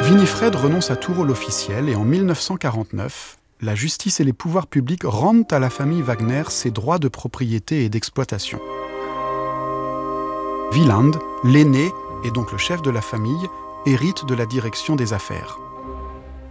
Winifred renonce à tout rôle officiel et en 1949, la justice et les pouvoirs publics rendent à la famille Wagner ses droits de propriété et d'exploitation. Wieland, l'aîné et donc le chef de la famille, hérite de la direction des affaires.